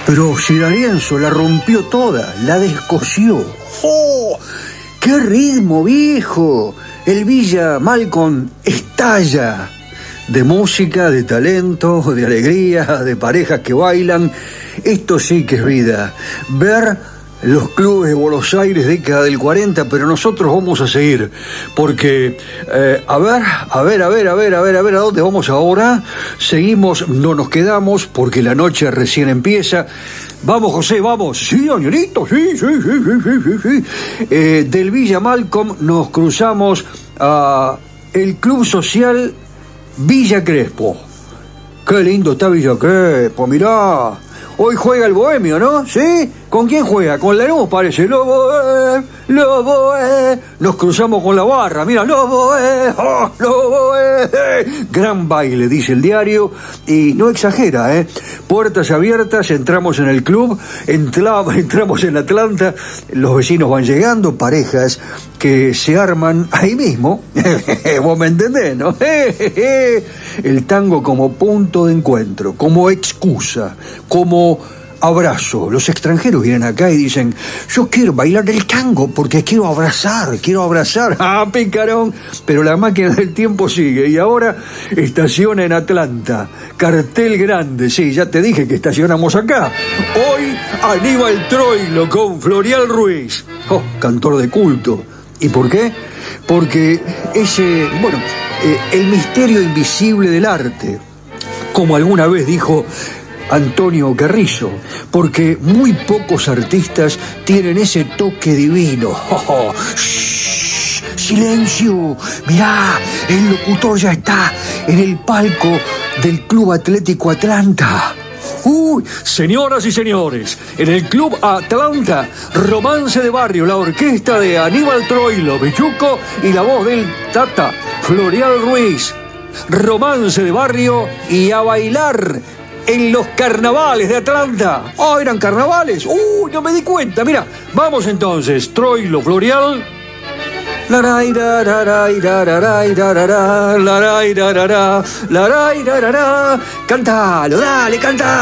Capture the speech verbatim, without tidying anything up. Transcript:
Pero si D'Arienzo la rompió toda, la descosió. ¡Oh! ¡Qué ritmo, viejo! El Villa Malcolm estalla. De música, de talento, de alegría, de parejas que bailan. Esto sí que es vida. Ver los clubes de Buenos Aires, década del cuarenta, pero nosotros vamos a seguir, porque, eh, a ver, a ver, a ver, a ver, a ver, a ver, ¿a dónde vamos ahora? Seguimos, no nos quedamos, porque la noche recién empieza. Vamos, José, vamos. Sí, Danielito, sí, sí, sí, sí, sí, sí, sí. Eh, del Villa Malcolm nos cruzamos a el Club Social Villa Crespo. Qué lindo está Villa Crespo, mirá. Hoy juega el Bohemio, ¿no? ¿Sí? ¿Con quién juega? Con Lanús, parece. Lobo, eh, Lobo, eh. Nos cruzamos con la barra. Mira, Lobo, eh, oh, Lobo, eh. Gran baile, dice el diario. Y no exagera, ¿eh? Puertas abiertas, entramos en el club, entra, entramos en Atlanta. Los vecinos van llegando, parejas que se arman ahí mismo. Vos me entendés, ¿no? El tango como punto de encuentro, como excusa, como abrazo. Los extranjeros vienen acá y dicen: yo quiero bailar el tango porque quiero abrazar, quiero abrazar. ¡Ah, picarón! Pero la máquina del tiempo sigue y ahora estaciona en Atlanta. Cartel grande, sí, ya te dije que estacionamos acá. Hoy Aníbal Troilo con Florial Ruiz. Oh, cantor de culto. ¿Y por qué? Porque ese, bueno, eh, el misterio invisible del arte, como alguna vez dijo Antonio Carrizo, porque muy pocos artistas tienen ese toque divino. Oh, oh. Shh, silencio, mirá, el locutor ya está en el palco del Club Atlético Atlanta. Uy, señoras y señores, en el Club Atlanta, Romance de Barrio, la orquesta de Aníbal Troilo, Pichuco y la voz del Tata, Florial Ruiz. Romance de Barrio y a bailar en los carnavales de Atlanta. Oh, ¿eran carnavales? Uy, no me di cuenta. Mira, vamos entonces, Troilo, Florial. Laray, raray, raray, raray, laray, raray, laray, raray. Cántalo, dale, canta.